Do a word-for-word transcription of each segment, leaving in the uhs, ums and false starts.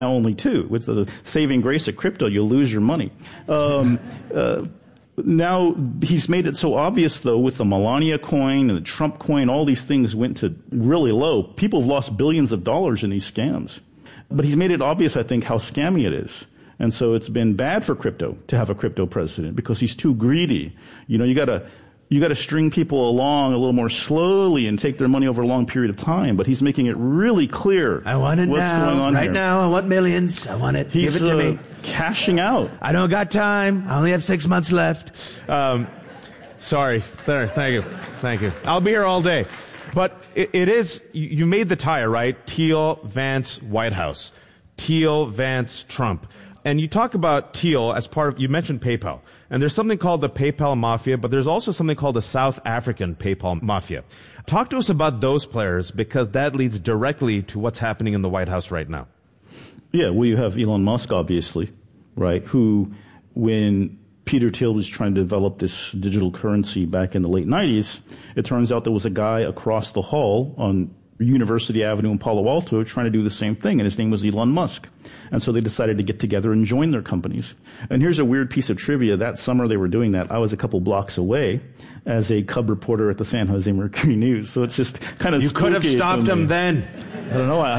only two. It's the saving grace of crypto. You'll lose your money. Um, uh, now, he's made it so obvious, though, with the Melania coin and the Trump coin, all these things went to really low. People have lost billions of dollars in these scams. But he's made it obvious, I think, how scammy it is. And so it's been bad for crypto to have a crypto president because he's too greedy. You know, you gotta, you gotta string people along a little more slowly and take their money over a long period of time. But he's making it really clear. I want it what's now. going on right here. now. I want millions. I want it. He's, Give it to uh, me. Cashing out. I don't got time. I only have six months left. Um, sorry. There. Thank you. Thank you. I'll be here all day. But it, it is, you, you made the tire, right? Thiel, Vance, White House. Thiel, Vance, Trump. And you talk about Thiel as part of, you mentioned PayPal. And there's something called the PayPal Mafia, but there's also something called the South African PayPal Mafia. Talk to us about those players, because that leads directly to what's happening in the White House right now. Yeah, well, you have Elon Musk, obviously, right, who, when Peter Thiel was trying to develop this digital currency back in the late nineties, it turns out there was a guy across the hall on University Avenue in Palo Alto trying to do the same thing, and his name was Elon Musk. And so they decided to get together and join their companies. And here's a weird piece of trivia. That summer they were doing that, I was a couple blocks away as a cub reporter at the San Jose Mercury News. So it's just kind of You could have stopped him then. I don't know. I,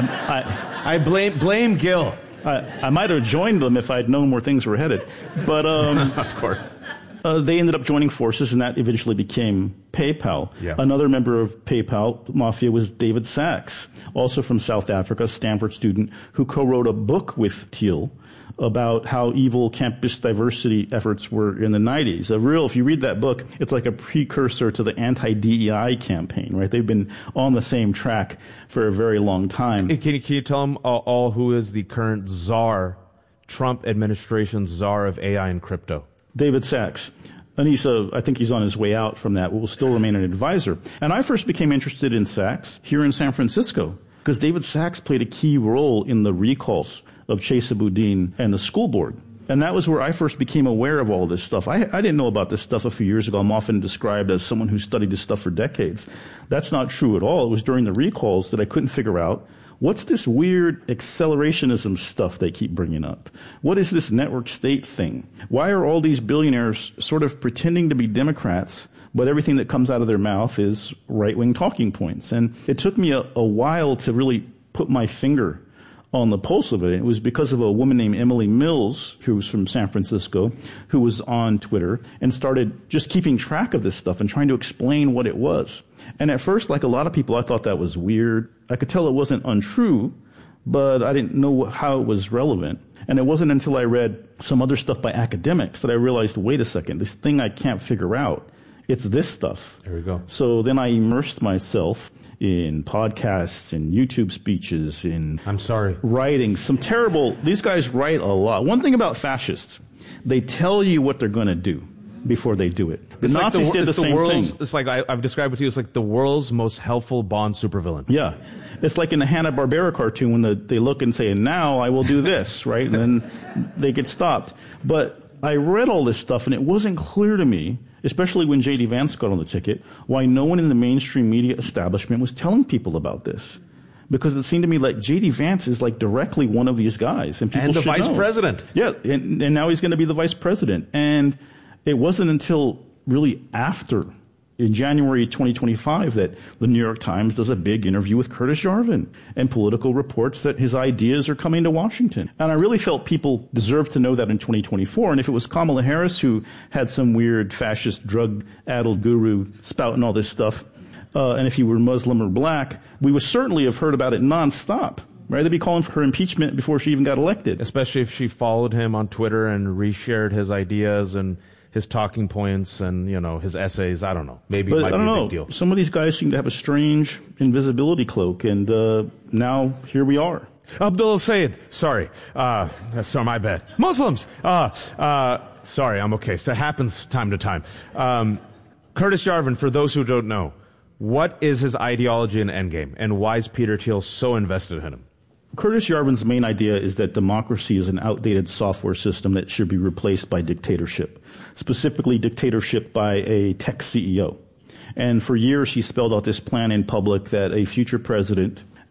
I, I blame blame Gil. I, I might have joined them if I'd known where things were headed. But um, of course. Uh, they ended up joining forces, and that eventually became PayPal. Yeah. Another member of PayPal Mafia was David Sachs, also from South Africa, Stanford student, who co-wrote a book with Thiel about how evil campus diversity efforts were in the nineties. A real, if you read that book, it's like a precursor to the anti-D E I campaign, right? They've been on the same track for a very long time. Can you, can you tell them all, all who is the current czar, Trump administration's czar of A I and crypto? David Sachs. And he's, uh, I think he's on his way out from that, but will still remain an advisor. And I first became interested in Sachs here in San Francisco because David Sachs played a key role in the recalls of Chesa Boudin and the school board. And that was where I first became aware of all this stuff. I, I didn't know about this stuff a few years ago. I'm often described as someone who studied this stuff for decades. That's not true at all. It was during the recalls that I couldn't figure out, what's this weird accelerationism stuff they keep bringing up? What is this network state thing? Why are all these billionaires sort of pretending to be Democrats, but everything that comes out of their mouth is right-wing talking points? And it took me a, a while to really put my finger on the pulse of it. It was because of a woman named Emily Mills, who was from San Francisco, who was on Twitter and started just keeping track of this stuff and trying to explain what it was. And at first, like a lot of people, I thought that was weird. I could tell it wasn't untrue, but I didn't know how it was relevant. And it wasn't until I read some other stuff by academics that I realized, wait a second, this thing I can't figure out, it's this stuff. There we go. So then I immersed myself in podcasts, in YouTube speeches, in I'm sorry. writing. Some terrible, these guys write a lot. One thing about fascists, they tell you what they're going to do before they do it. The It's Nazis like the, did the, it's the same world's, thing. It's like I, I've described it to you. It's like the world's most helpful Bond supervillain. Yeah. It's like in the Hanna-Barbera cartoon when the, they look and say, now I will do this, right? And then they get stopped. But I read all this stuff, and it wasn't clear to me, especially when J D Vance got on the ticket, why no one in the mainstream media establishment was telling people about this. Because it seemed to me like J D Vance is like directly one of these guys. And people And the should vice know. president. Yeah, and, and now he's going to be the vice president. And it wasn't until really after, in January twenty twenty-five, that the New York Times does a big interview with Curtis Yarvin and Political reports that his ideas are coming to Washington. And I really felt people deserved to know that in twenty twenty-four. And if it was Kamala Harris who had some weird fascist drug-addled guru spouting all this stuff, uh, and if he were Muslim or black, we would certainly have heard about it nonstop. Right? They'd be calling for her impeachment before she even got elected. Especially if she followed him on Twitter and reshared his ideas and his talking points and, you know, his essays. I don't know. Maybe but it might I don't be a know. big deal. Some of these guys seem to have a strange invisibility cloak, and uh, now here we are. Abdul Sayed. Sorry. Uh, sorry, my bad. Muslims. Uh, uh, sorry, I'm okay. So it happens time to time. Um, Curtis Yarvin, for those who don't know, what is his ideology and endgame, and why is Peter Thiel so invested in him? Curtis Yarvin's main idea is that democracy is an outdated software system that should be replaced by dictatorship, specifically dictatorship by a tech C E O. And for years, he spelled out this plan in public that a future president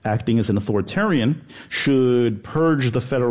acting as an authoritarian, should purge the federal